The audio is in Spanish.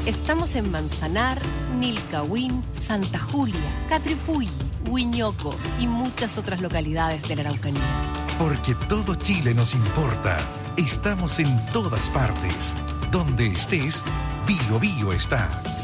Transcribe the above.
Estamos en Manzanar, Nilcahuín, Santa Julia, Catripulli, Huiñoco y muchas otras localidades de la Araucanía. Porque todo Chile nos importa. Estamos en todas partes. Donde estés, Bio Bio está.